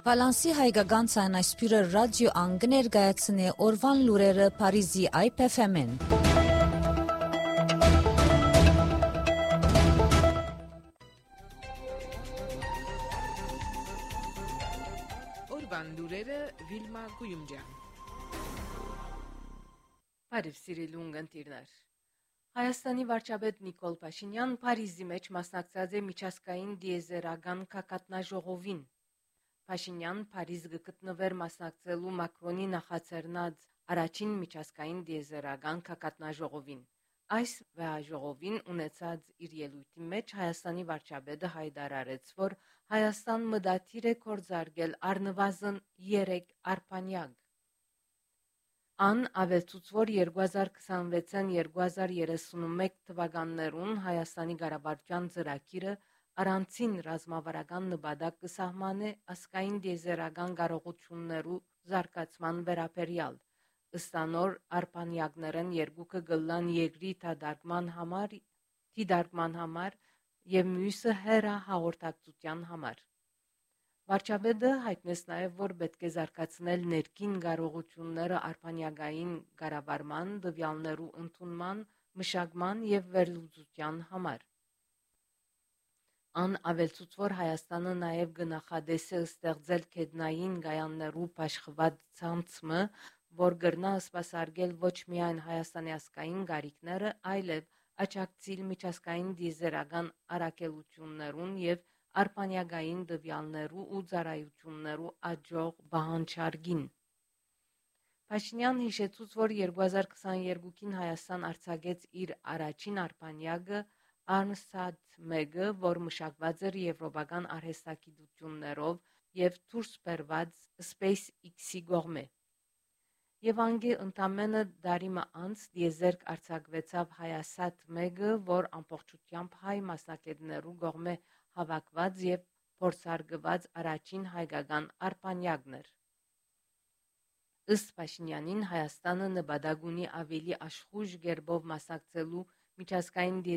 Վալանսի հայկական ցանասպիրը ռադիո անգներգայացնե օրվան լուրերը Փարիզի IPFM-ին։ Օրվան լուրերը Վիլմա Գույումջյան։ Բարև սիրելի ունգընտիրներ։ Հայաստանի վարչապետ Նիկոլ Փաշինյան Փարիզի մեջ մասնակցած է միջազգային դիեզերական կակատնաժողովին։ Փաշինյան Փարիզ գտնվեր մասնակցելու Մակրոնի նախաձեռնած առաջին միջազգային դիեզերական կակատնաժողովին։ Այս վեհաժողովին ունեցած իր ելույթի մեջ Հայաստանի վարչապետը հայտարարեց, որ Հայաստան մտադիր է կորզարկել առնվազն 3 արբանյակ։ Ան ավելցուց, որ 2026-2031 թվականներուն Հայաստանի Ղարաբաղյան ծրագիրը առանցին ռազմավարական նպատակ կսահմանե ազգային դիեզերական կարողություններու զարգացման վերաբերյալ։ Ըստ անոր արբանյակներն երկուքը գլան երկրի դիտարկման համար եւ մյուսը հեռահաղորդակցության համար։ Վարչապետը հայտնեց նաև, որ պետք է զարգացնել ներքին կարողությունները արբանյակային կառավարման, տվյալներու ընդունման, մշակման եւ վերլուծության համար։ Ան ավելցուց, որ Հայաստանը նաև կնախադեսի ստեղծել գետնային կայաններու բաշխված ցանցը, որ կրնա սպասարկել ոչ միայն Հայաստանի ազգային կարիքները, այլև աջակցիլ միջազգային դիեզերական առաքելություններուն եւ արբանյակային տվյալներու ու ծառայություններու աճող պահանջարկին։ Փաշինյան հիշեցուց, որ 2022-ին Հայաստան արձակեց իր առաջին արբանյակը Arnsat-1-ը, որ մշակված էր եվրոպական արհեստագիտություններով եւ դուրս բերված SpaceX-ի կողմէ։ Եվ անգե ընդամենը տարի անց դիեզերք արձակվեցավ Հայասատ-1-ը, որ ամբողջությամբ հայ մասնակիցներու կողմէ հավաքված եւ փորձարկված առաջին հայկական արբանյակն էր։ Ըստ Փաշինյանին Հայաստանը նպատակ ունի ավելի աշխույժ կերպով մասնակցելու միջազգային